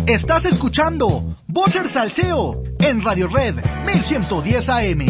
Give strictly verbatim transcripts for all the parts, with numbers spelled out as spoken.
Estás escuchando Voces Salseo en Radio Red mil ciento diez A M.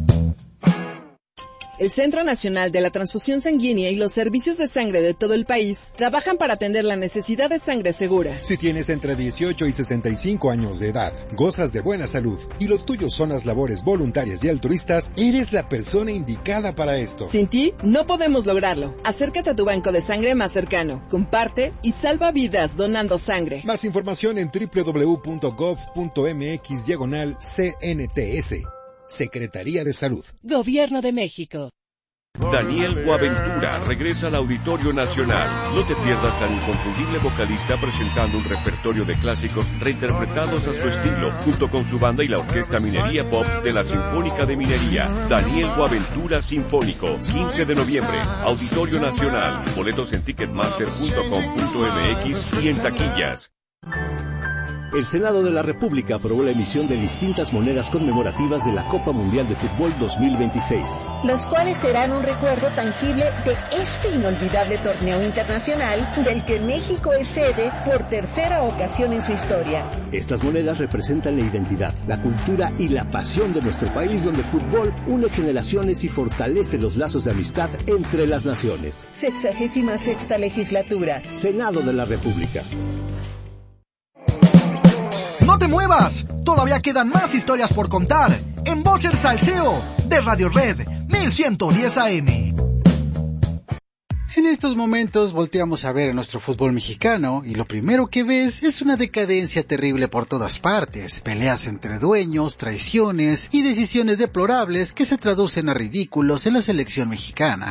El Centro Nacional de la Transfusión Sanguínea y los servicios de sangre de todo el país trabajan para atender la necesidad de sangre segura. Si tienes entre dieciocho y sesenta y cinco años de edad, gozas de buena salud y lo tuyo son las labores voluntarias y altruistas, eres la persona indicada para esto. Sin ti, no podemos lograrlo. Acércate a tu banco de sangre más cercano, comparte y salva vidas donando sangre. Más información en doble u doble u doble u punto gov punto mx diagonal C N T S. Secretaría de Salud. Gobierno de México. Daniel Boaventura regresa al Auditorio Nacional. No te pierdas al inconfundible vocalista presentando un repertorio de clásicos reinterpretados a su estilo, junto con su banda y la Orquesta Minería Pops de la Sinfónica de Minería. Daniel Boaventura Sinfónico, quince de noviembre, Auditorio Nacional. Boletos en ticketmaster punto com punto mx y en taquillas. El Senado de la República aprobó la emisión de distintas monedas conmemorativas de la Copa Mundial de Fútbol dos mil veintiséis. Las cuales serán un recuerdo tangible de este inolvidable torneo internacional del que México es sede por tercera ocasión en su historia. Estas monedas representan la identidad, la cultura y la pasión de nuestro país, donde el fútbol une generaciones y fortalece los lazos de amistad entre las naciones. Sexagésima sexta legislatura. Senado de la República. ¡No te muevas! Todavía quedan más historias por contar en Voces Salseo de Radio Red mil ciento diez A M. En estos momentos volteamos a ver a nuestro fútbol mexicano y lo primero que ves es una decadencia terrible por todas partes, peleas entre dueños, traiciones y decisiones deplorables que se traducen a ridículos en la selección mexicana.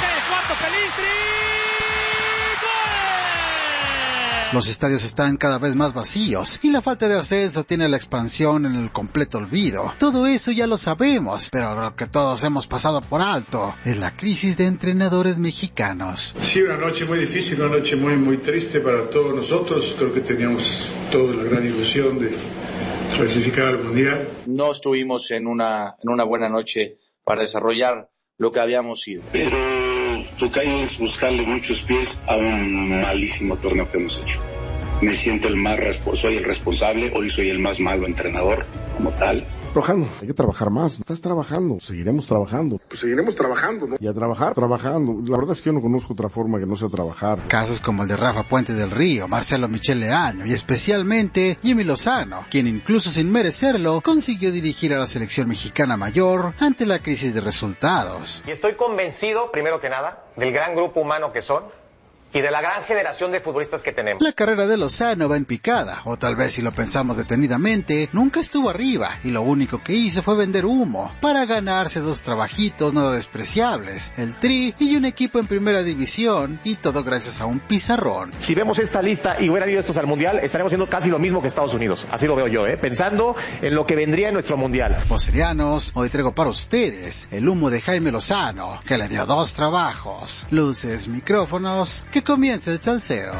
Los estadios están cada vez más vacíos y la falta de ascenso tiene la expansión en el completo olvido. Todo eso ya lo sabemos, pero lo que todos hemos pasado por alto es la crisis de entrenadores mexicanos. Sí, una noche muy difícil, una noche muy muy triste para todos nosotros. Creo que teníamos toda la gran ilusión de clasificar al Mundial. No estuvimos en una, en una buena noche para desarrollar lo que habíamos sido. Pero tocayo es buscarle muchos pies a un malísimo torneo que hemos hecho. Me siento el más responsable, soy el responsable, hoy soy el más malo entrenador como tal. Trabajando, hay que trabajar más, estás trabajando, seguiremos trabajando. Pues seguiremos trabajando, ¿no? Y a trabajar, trabajando. La verdad es que yo no conozco otra forma que no sea trabajar. Casos como el de Rafa Puente del Río, Marcelo Michel Leaño y especialmente Jimmy Lozano, quien incluso sin merecerlo consiguió dirigir a la selección mexicana mayor ante la crisis de resultados. Y estoy convencido, primero que nada, del gran grupo humano que son y de la gran generación de futbolistas que tenemos. La carrera de Lozano va en picada, o tal vez si lo pensamos detenidamente, nunca estuvo arriba y lo único que hizo fue vender humo para ganarse dos trabajitos no despreciables, el Tri y un equipo en primera división, y todo gracias a un pizarrón. Si vemos esta lista y hubieran ido estos al Mundial, estaremos haciendo casi lo mismo que Estados Unidos, así lo veo yo, ¿eh? pensando en lo que vendría en nuestro Mundial. Vocerianos, hoy traigo para ustedes el humo de Jaime Lozano, que le dio dos trabajos, luces, micrófonos, que comienza el salseo.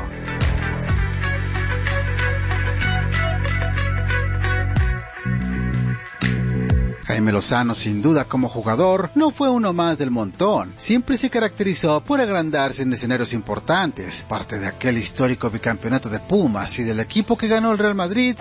Jaime Lozano, sin duda como jugador, no fue uno más del montón. Siempre se caracterizó por agrandarse en escenarios importantes, parte de aquel histórico bicampeonato de Pumas y del equipo que ganó el Real Madrid.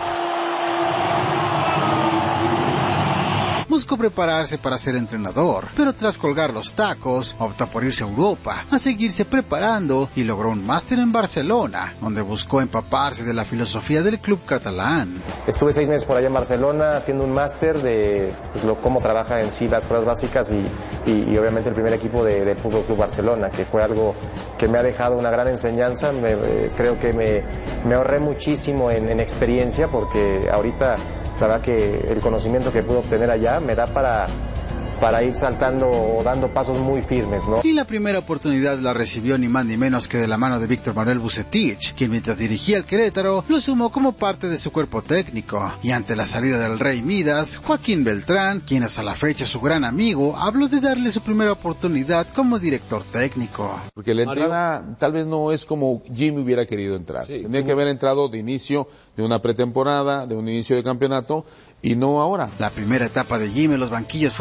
Buscó prepararse para ser entrenador, pero tras colgar los tacos, optó por irse a Europa, a seguirse preparando y logró un máster en Barcelona, donde buscó empaparse de la filosofía del club catalán. Estuve seis meses por allá en Barcelona haciendo un máster de pues, lo, cómo trabaja en sí las pruebas básicas y, y, y obviamente el primer equipo de, del Fútbol Club Barcelona, que fue algo que me ha dejado una gran enseñanza. Me, eh, creo que me, me ahorré muchísimo en, en experiencia, porque ahorita la verdad que el conocimiento que pude obtener allá me da para, para ir saltando o dando pasos muy firmes, ¿no? Y la primera oportunidad la recibió ni más ni menos que de la mano de Víctor Manuel Vucetich, quien mientras dirigía al Querétaro lo sumó como parte de su cuerpo técnico. Y ante la salida del Rey Midas, Joaquín Beltrán, quien hasta la fecha es su gran amigo, habló de darle su primera oportunidad como director técnico. Porque la entrada Mario, tal vez no es como Jimmy hubiera querido entrar. Sí, Tenía que haber entrado de inicio de una pretemporada, de un inicio de campeonato, y no ahora. La primera etapa de Jimmy en los banquillos fue un desastre.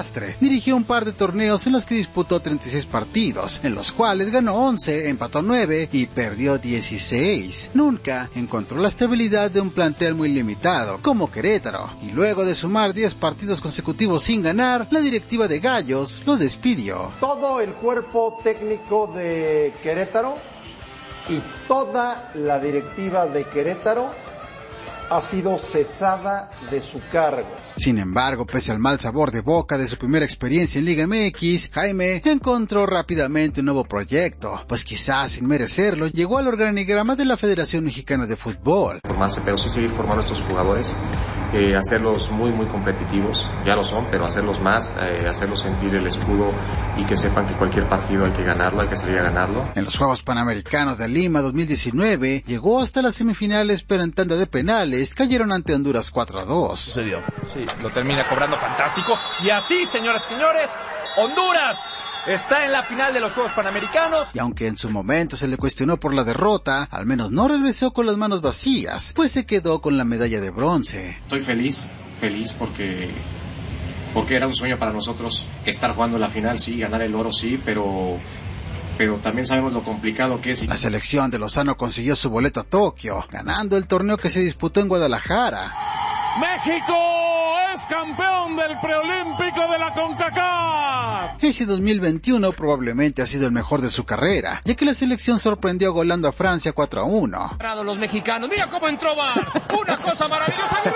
desastre. Dirigió un par de torneos en los que disputó treinta y seis partidos, en los cuales ganó once, empató nueve y perdió dieciséis. Nunca encontró la estabilidad de un plantel muy limitado, como Querétaro, y luego de sumar diez partidos consecutivos sin ganar, la directiva de Gallos lo despidió. Todo el cuerpo técnico de Querétaro y toda la directiva de Querétaro ha sido cesada de su cargo. Sin embargo, pese al mal sabor de boca de su primera experiencia en Liga M X, Jaime encontró rápidamente un nuevo proyecto, pues quizás sin merecerlo llegó al organigrama de la Federación Mexicana de Fútbol. Formarse, pero sí seguir formando a estos jugadores, eh, hacerlos muy muy competitivos, ya lo son, pero hacerlos más, eh, hacerlos sentir el escudo y que sepan que cualquier partido hay que ganarlo, hay que salir a ganarlo. En los Juegos Panamericanos de Lima dos mil diecinueve llegó hasta las semifinales, pero en tanda de penales cayeron ante Honduras cuatro a dos. Sucedió. Sí, lo termina cobrando fantástico. Y así, señoras y señores, Honduras está en la final de los Juegos Panamericanos. Y aunque en su momento se le cuestionó por la derrota, al menos no regresó con las manos vacías, pues se quedó con la medalla de bronce. Estoy feliz, feliz porque, porque era un sueño para nosotros estar jugando la final, sí, ganar el oro, sí, pero... pero también sabemos lo complicado que es. La selección de Lozano consiguió su boleto a Tokio, ganando el torneo que se disputó en Guadalajara. ¡México es campeón del preolímpico de la CONCACAF! Ese dos mil veintiuno probablemente ha sido el mejor de su carrera, ya que la selección sorprendió golando a Francia cuatro a uno. Los mexicanos, mira cómo entró Bar, una cosa maravillosa, ¡gol!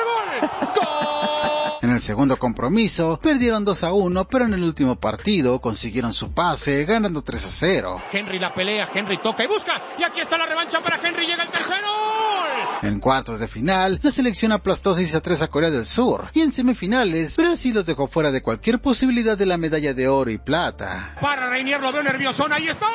¡Gol! En el segundo compromiso, perdieron dos a uno, pero en el último partido consiguieron su pase, ganando tres a cero. Henry la pelea, Henry toca y busca, y aquí está la revancha para Henry, llega el tercero. En cuartos de final, la selección aplastó seis a tres a Corea del Sur, y en semifinales, Brasil los dejó fuera de cualquier posibilidad de la medalla de oro y plata. Para Reinier, lo veo nerviosón, ahí está.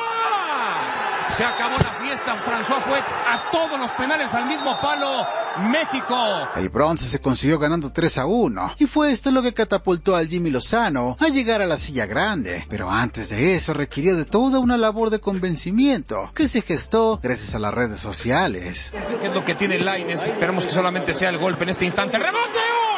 Se acabó la fiesta, François fue a todos los penales al mismo palo, México. El bronce se consiguió ganando tres a uno, y fue esto lo que catapultó al Jimmy Lozano a llegar a la silla grande, pero antes de eso requirió de toda una labor de convencimiento, que se gestó gracias a las redes sociales. ¿Qué es lo que tiene Lainez? Esperemos que solamente sea el golpe en este instante, ¡el rebote!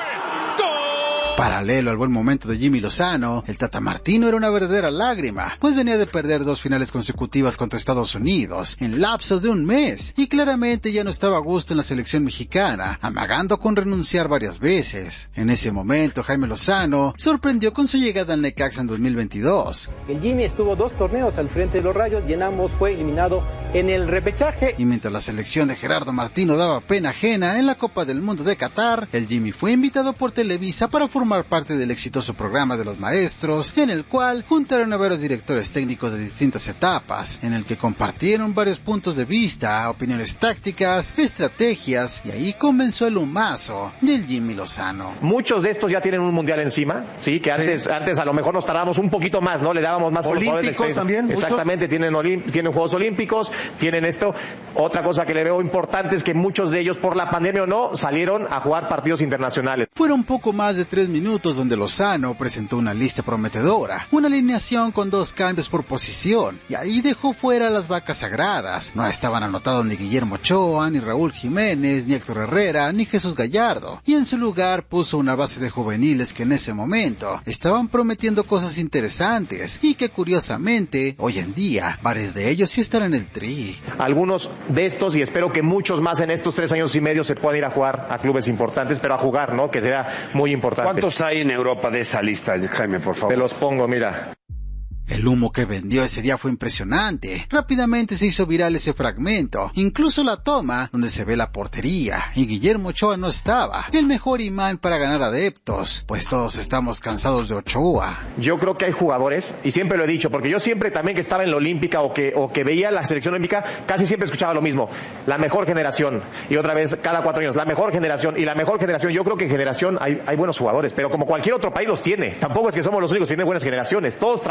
Paralelo al buen momento de Jimmy Lozano, el Tata Martino era una verdadera lágrima, pues venía de perder dos finales consecutivas contra Estados Unidos en lapso de un mes, y claramente ya no estaba a gusto en la selección mexicana, amagando con renunciar varias veces. En ese momento, Jaime Lozano sorprendió con su llegada al Necaxa en dos mil veintidós. El Jimmy estuvo dos torneos al frente de los Rayos y en ambos fue eliminado en el repechaje. Y mientras la selección de Gerardo Martino daba pena ajena en la Copa del Mundo de Qatar, el Jimmy fue invitado por Televisa para formar parte del exitoso programa de los maestros, en el cual juntaron a varios directores técnicos de distintas etapas, en el que compartieron varios puntos de vista, opiniones tácticas, estrategias, y ahí comenzó el humazo del Jimmy Lozano. Muchos de estos ya tienen un mundial encima, sí, que antes, sí. antes a lo mejor nos tardábamos un poquito más, ¿no? Le dábamos más olímpicos también. Exactamente, tienen, olim- tienen Juegos Olímpicos, tienen esto. Otra cosa que le veo importante es que muchos de ellos, por la pandemia o no, salieron a jugar partidos internacionales. Fueron poco más de tres minutos donde Lozano presentó una lista prometedora, una alineación con dos cambios por posición, y ahí dejó fuera a las vacas sagradas. No estaban anotados ni Guillermo Ochoa, ni Raúl Jiménez, ni Héctor Herrera, ni Jesús Gallardo, y en su lugar puso una base de juveniles que en ese momento estaban prometiendo cosas interesantes, y que curiosamente, hoy en día, varios de ellos sí están en el Tri. Algunos de estos, y espero que muchos más en estos tres años y medio se puedan ir a jugar a clubes importantes, pero a jugar, ¿no? Que será muy importante. ¿Cuántos hay en Europa de esa lista, Jaime, por favor? Te los pongo, mira. El humo que vendió ese día fue impresionante. Rápidamente se hizo viral ese fragmento, incluso la toma donde se ve la portería, y Guillermo Ochoa no estaba, el mejor imán para ganar adeptos, pues todos estamos cansados de Ochoa. Yo creo que hay jugadores, y siempre lo he dicho, porque yo siempre también que estaba en la Olímpica o que, o que veía la selección olímpica, casi siempre escuchaba lo mismo, la mejor generación, y otra vez cada cuatro años, la mejor generación, y la mejor generación, yo creo que en generación hay, hay buenos jugadores, pero como cualquier otro país los tiene, tampoco es que somos los únicos que tienen buenas generaciones, todos trabajan para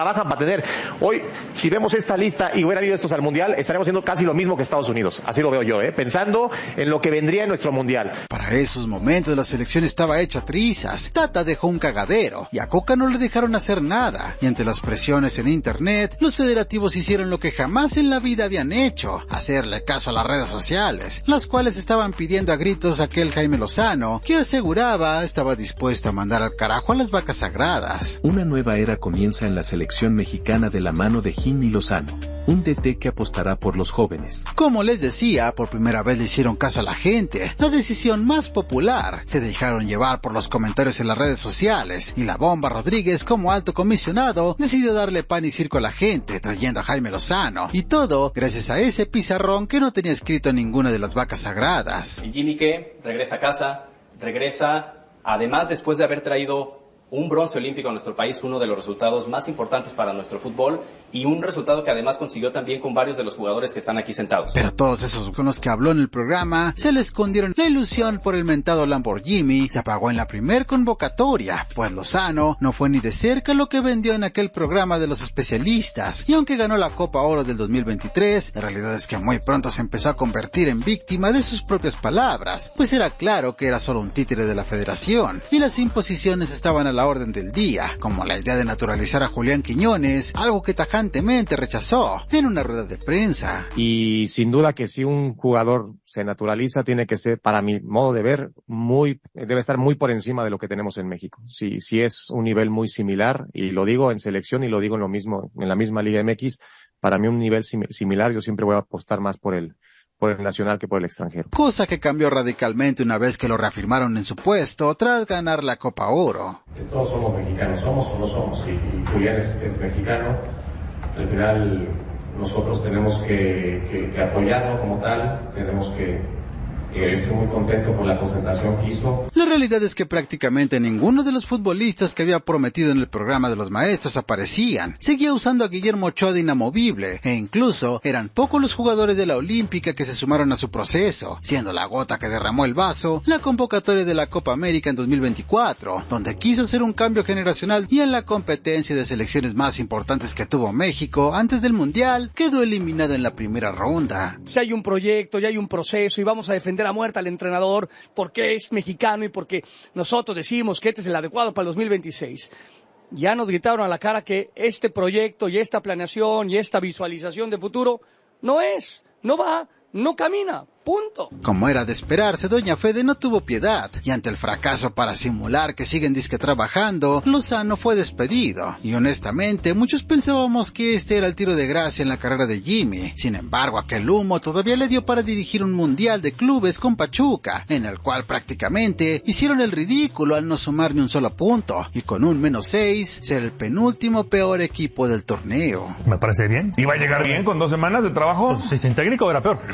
tener. Hoy, si vemos esta lista y hubieran ido estos al Mundial, estaremos haciendo casi lo mismo que Estados Unidos. Así lo veo yo, ¿eh? Pensando en lo que vendría en nuestro Mundial. Para esos momentos la selección estaba hecha trizas. Tata dejó un cagadero y a Coca no le dejaron hacer nada. Y ante las presiones en internet, los federativos hicieron lo que jamás en la vida habían hecho, hacerle caso a las redes sociales, las cuales estaban pidiendo a gritos a aquel Jaime Lozano, que aseguraba estaba dispuesto a mandar al carajo a las vacas sagradas. Una nueva era comienza en la selección mexicana de la mano de Jimmy Lozano, un D T que apostará por los jóvenes. Como les decía, por primera vez le hicieron caso a la gente, la decisión más popular. Se dejaron llevar por los comentarios en las redes sociales, y la Bomba Rodríguez, como alto comisionado, decidió darle pan y circo a la gente, trayendo a Jaime Lozano, y todo gracias a ese pizarrón que no tenía escrito ninguna de las vacas sagradas. Y Jimmy que regresa a casa, regresa, además después de haber traído un bronce olímpico a nuestro país, uno de los resultados más importantes para nuestro fútbol y un resultado que además consiguió también con varios de los jugadores que están aquí sentados. Pero todos esos con los que habló en el programa se le escondieron la ilusión por el mentado Lamborghini, se apagó en la primer convocatoria, pues Lozano no fue ni de cerca lo que vendió en aquel programa de los especialistas, y aunque ganó la Copa Oro del dos mil veintitrés, la realidad es que muy pronto se empezó a convertir en víctima de sus propias palabras, pues era claro que era solo un títere de la federación, y las imposiciones estaban a la orden del día, como la idea de naturalizar a Julián Quiñones, algo que tajantemente rechazó en una rueda de prensa. Y sin duda que si un jugador se naturaliza, tiene que ser, para mi modo de ver, muy, debe estar muy por encima de lo que tenemos en México. Si, si es un nivel muy similar, y lo digo en selección y lo digo en lo mismo, en la misma Liga M X, para mí un nivel sim- similar, yo siempre voy a apostar más por él. por el nacional que por el extranjero. Cosa que cambió radicalmente una vez que lo reafirmaron en su puesto tras ganar la Copa Oro. Todos somos mexicanos, somos o no somos, y Julián es, es mexicano. Al final nosotros tenemos que, que, que apoyarlo como tal, tenemos que... Yo estoy muy contento por la concentración que hizo. La realidad es que prácticamente ninguno de los futbolistas que había prometido en el programa de los maestros aparecían. Seguía usando a Guillermo Ochoa de inamovible, e incluso eran pocos los jugadores de la Olímpica que se sumaron a su proceso, siendo la gota que derramó el vaso la convocatoria de la Copa América en dos mil veinticuatro, donde quiso hacer un cambio generacional y en la competencia de selecciones más importantes que tuvo México antes del Mundial, quedó eliminado en la primera ronda. Si hay un proyecto, ya hay un proceso y vamos a defender a muerte al entrenador porque es mexicano y porque nosotros decimos que este es el adecuado para el dos mil veintiséis. Ya nos gritaron a la cara que este proyecto y esta planeación y esta visualización de futuro no es, no va, no camina. Punto. Como era de esperarse, doña Fede no tuvo piedad, y ante el fracaso para simular que siguen disque trabajando, Lozano fue despedido, y honestamente muchos pensábamos que este era el tiro de gracia en la carrera de Jimmy. Sin embargo, aquel humo todavía le dio para dirigir un mundial de clubes con Pachuca, en el cual prácticamente hicieron el ridículo al no sumar ni un solo punto, y con un menos seis, ser el penúltimo peor equipo del torneo. Me parece bien. ¿Iba a llegar bien con dos semanas de trabajo? Pues, si sin técnico era peor.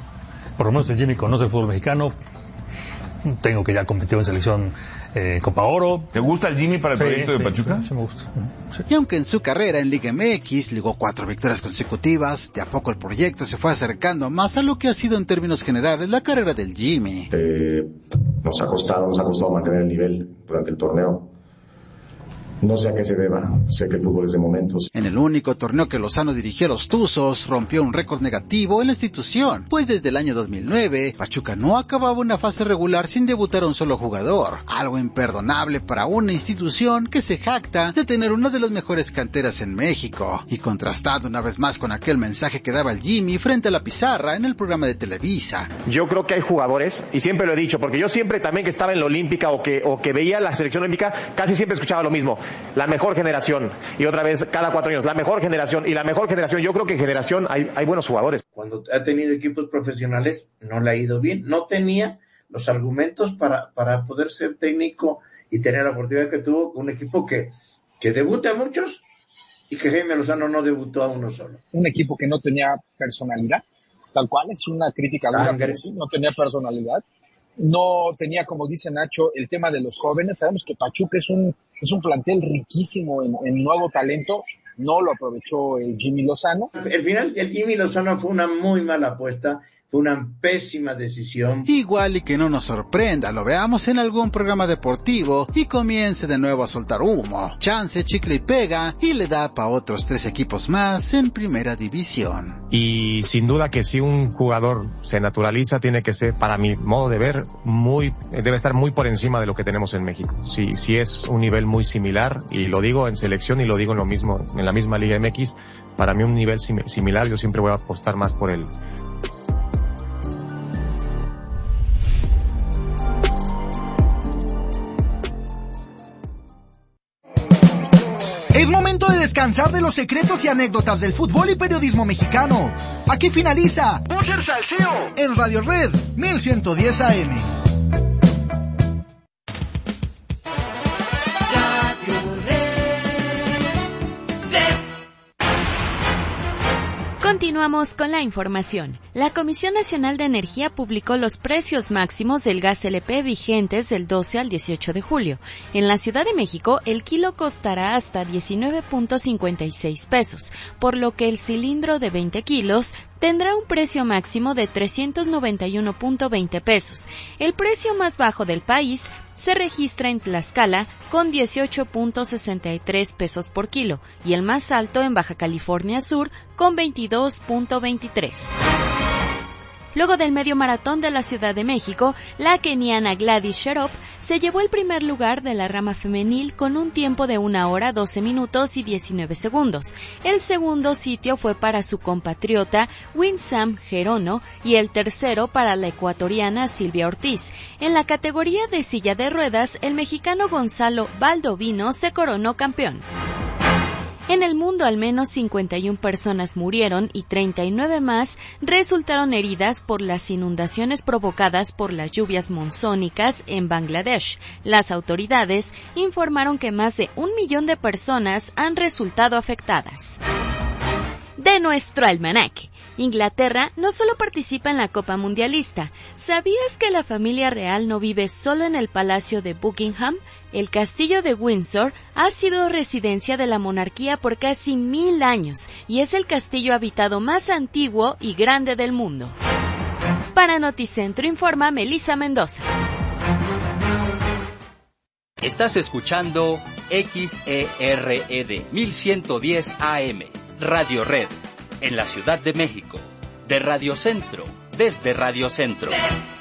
Por lo menos el Jimmy conoce el fútbol mexicano. Tengo que ya competió en selección eh, Copa Oro. ¿Te gusta el Jimmy para el sí, proyecto de sí, Pachuca? Sí, sí me gusta. Sí. Y aunque en su carrera en Liga M X ligó cuatro victorias consecutivas, de a poco el proyecto se fue acercando más a lo que ha sido en términos generales la carrera del Jimmy. Eh, nos ha costado, nos ha costado mantener el nivel durante el torneo. No sé a qué se deba, sé que el fútbol es de momentos. En el único torneo que Lozano dirigió a los Tuzos, rompió un récord negativo en la institución, pues desde el año dos mil nueve, Pachuca no acababa una fase regular sin debutar a un solo jugador, algo imperdonable para una institución que se jacta de tener una de las mejores canteras en México, y contrastado una vez más con aquel mensaje que daba el Jimmy frente a la pizarra en el programa de Televisa. Yo creo que hay jugadores, y siempre lo he dicho, porque yo siempre también que estaba en la Olímpica o que, o que veía la selección olímpica, casi siempre escuchaba lo mismo. La mejor generación, y otra vez cada cuatro años, la mejor generación, y la mejor generación, yo creo que en generación hay, hay buenos jugadores. Cuando ha tenido equipos profesionales no le ha ido bien, no tenía los argumentos para, para poder ser técnico y tener la oportunidad que tuvo un equipo que, que debuta a muchos y que Jaime Lozano no debutó a uno solo. Un equipo que no tenía personalidad, tal cual, es una crítica dura, pero sí, no tenía personalidad. No tenía, como dice Nacho, el tema de los jóvenes. Sabemos que Pachuca es un es un plantel riquísimo en, en nuevo talento, no lo aprovechó el Jimmy Lozano. El final, el Jimmy Lozano fue una muy mala apuesta, fue una pésima decisión. Igual y que no nos sorprenda, lo veamos en algún programa deportivo y comience de nuevo a soltar humo. Chance, chicle y pega y le da para otros tres equipos más en primera división. Y sin duda que si un jugador se naturaliza, tiene que ser, para mi modo de ver, muy, debe estar muy por encima de lo que tenemos en México. Si, si es un nivel muy similar, y lo digo en selección y lo digo en lo mismo, en la misma Liga M X, para mí un nivel sim- similar, yo siempre voy a apostar más por él. Es momento de descansar de los secretos y anécdotas del fútbol y periodismo mexicano. Aquí finaliza Boxer Salseo en Radio Red mil ciento diez A M. Continuamos con la información. La Comisión Nacional de Energía publicó los precios máximos del gas L P vigentes del doce al dieciocho de julio. En la Ciudad de México, el kilo costará hasta diecinueve punto cincuenta y seis pesos, por lo que el cilindro de veinte kilos tendrá un precio máximo de trescientos noventa y uno punto veinte pesos. El precio más bajo del país se registra en Tlaxcala con dieciocho punto sesenta y tres pesos por kilo y el más alto en Baja California Sur con veintidós punto veintitrés. Luego del medio maratón de la Ciudad de México, la keniana Gladys Cherop se llevó el primer lugar de la rama femenil con un tiempo de una hora doce minutos y diecinueve segundos. El segundo sitio fue para su compatriota Winsam Gerono y el tercero para la ecuatoriana Silvia Ortiz. En la categoría de silla de ruedas, el mexicano Gonzalo Baldovino se coronó campeón. En el mundo, al menos cincuenta y una personas murieron y treinta y nueve más resultaron heridas por las inundaciones provocadas por las lluvias monzónicas en Bangladesh. Las autoridades informaron que más de un millón de personas han resultado afectadas. De nuestro almanaque. Inglaterra no solo participa en la Copa Mundialista. ¿Sabías que la familia real no vive solo en el Palacio de Buckingham? El Castillo de Windsor ha sido residencia de la monarquía por casi mil años y es el castillo habitado más antiguo y grande del mundo. Para Noticentro informa Melissa Mendoza. Estás escuchando X E R E D mil ciento diez A M, Radio Red, en la Ciudad de México, de Radio Centro, desde Radio Centro.